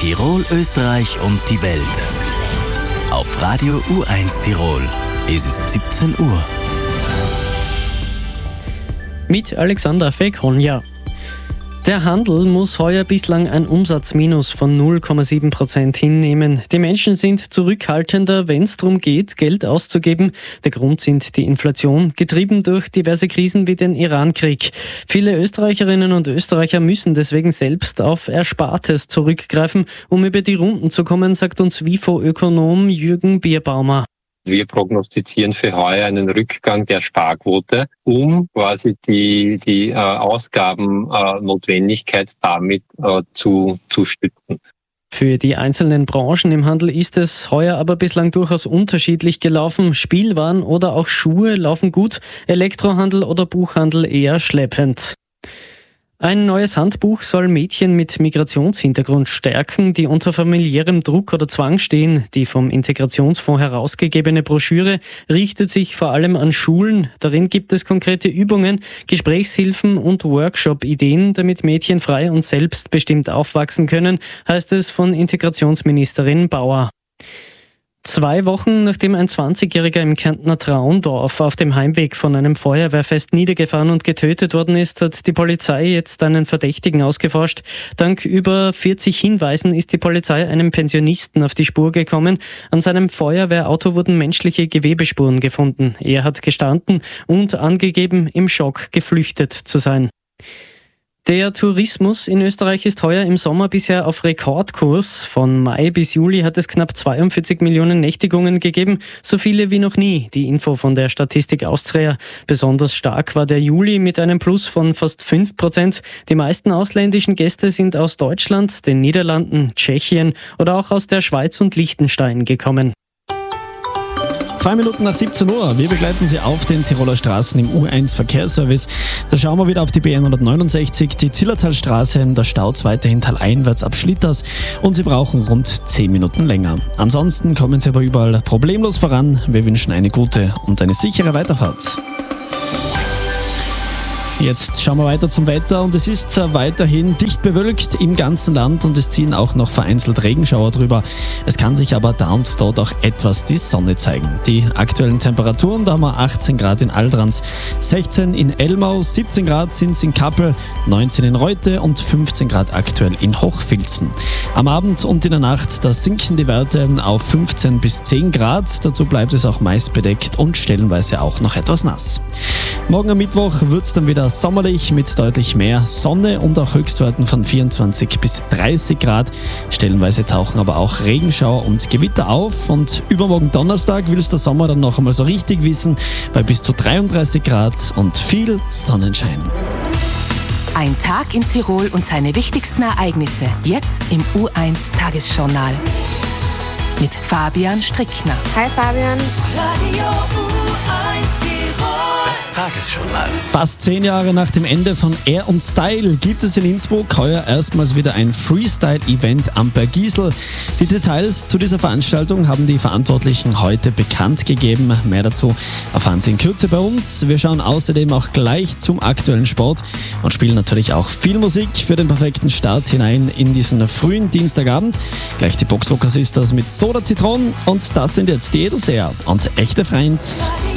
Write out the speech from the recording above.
Tirol, Österreich und die Welt. Auf Radio U1 Tirol ist es 17 Uhr. Mit Alexander Fekonja. Der Handel muss heuer bislang ein Umsatzminus von 0,7% hinnehmen. Die Menschen sind zurückhaltender, wenn es darum geht, Geld auszugeben. Der Grund sind die Inflation, getrieben durch diverse Krisen wie den Iran-Krieg. Viele Österreicherinnen und Österreicher müssen deswegen selbst auf Erspartes zurückgreifen, um über die Runden zu kommen, sagt uns WIFO-Ökonom Jürgen Bierbaumer. Wir prognostizieren für heuer einen Rückgang der Sparquote, um quasi die Ausgabennotwendigkeit damit zu stützen. Für die einzelnen Branchen im Handel ist es heuer aber bislang durchaus unterschiedlich gelaufen. Spielwaren oder auch Schuhe laufen gut, Elektrohandel oder Buchhandel eher schleppend. Ein neues Handbuch soll Mädchen mit Migrationshintergrund stärken, die unter familiärem Druck oder Zwang stehen. Die vom Integrationsfonds herausgegebene Broschüre richtet sich vor allem an Schulen. Darin gibt es konkrete Übungen, Gesprächshilfen und Workshop-Ideen, damit Mädchen frei und selbstbestimmt aufwachsen können, heißt es von Integrationsministerin Bauer. 2 Wochen nachdem ein 20-Jähriger im Kärntner Traundorf auf dem Heimweg von einem Feuerwehrfest niedergefahren und getötet worden ist, hat die Polizei jetzt einen Verdächtigen ausgeforscht. Dank über 40 Hinweisen ist die Polizei einem Pensionisten auf die Spur gekommen. An seinem Feuerwehrauto wurden menschliche Gewebespuren gefunden. Er hat gestanden und angegeben, im Schock geflüchtet zu sein. Der Tourismus in Österreich ist heuer im Sommer bisher auf Rekordkurs. Von Mai bis Juli hat es knapp 42 Millionen Nächtigungen gegeben, so viele wie noch nie. Die Info von der Statistik Austria. Besonders stark war der Juli mit einem Plus von fast 5%. Die meisten ausländischen Gäste sind aus Deutschland, den Niederlanden, Tschechien oder auch aus der Schweiz und Liechtenstein gekommen. 2 Minuten nach 17 Uhr. Wir begleiten Sie auf den Tiroler Straßen im U1 Verkehrsservice. Da schauen wir wieder auf die B169, die Zillertalstraße. Da staut weiterhin taleinwärts ab Schlitters und Sie brauchen rund 10 Minuten länger. Ansonsten kommen Sie aber überall problemlos voran. Wir wünschen eine gute und eine sichere Weiterfahrt. Jetzt schauen wir weiter zum Wetter und es ist weiterhin dicht bewölkt im ganzen Land und es ziehen auch noch vereinzelt Regenschauer drüber. Es kann sich aber da und dort auch etwas die Sonne zeigen. Die aktuellen Temperaturen, da haben wir 18 Grad in Aldrans, 16 in Elmau, 17 Grad sind es in Kappel, 19 in Reute und 15 Grad aktuell in Hochfilzen. Am Abend und in der Nacht, da sinken die Werte auf 15 bis 10 Grad. Dazu bleibt es auch meist bedeckt und stellenweise auch noch etwas nass. Morgen am Mittwoch wird es dann wieder sommerlich mit deutlich mehr Sonne und auch Höchstwerten von 24 bis 30 Grad. Stellenweise tauchen aber auch Regenschauer und Gewitter auf und übermorgen Donnerstag will es der Sommer dann noch einmal so richtig wissen, bei bis zu 33 Grad und viel Sonnenschein. Ein Tag in Tirol und seine wichtigsten Ereignisse. Jetzt im U1 Tagesjournal. Mit Fabian Strickner. Hi Fabian. Radio U1 Tirol. Das Tagesjournal. Fast 10 Jahre nach dem Ende von Air und Style gibt es in Innsbruck heuer erstmals wieder ein Freestyle-Event am Bergisel. Die Details zu dieser Veranstaltung haben die Verantwortlichen heute bekannt gegeben. Mehr dazu erfahren Sie in Kürze bei uns. Wir schauen außerdem auch gleich zum aktuellen Sport und spielen natürlich auch viel Musik für den perfekten Start hinein in diesen frühen Dienstagabend. Gleich die Boxlocker Sisters mit Soda Zitron und das sind jetzt die Edelseher und echte Freund.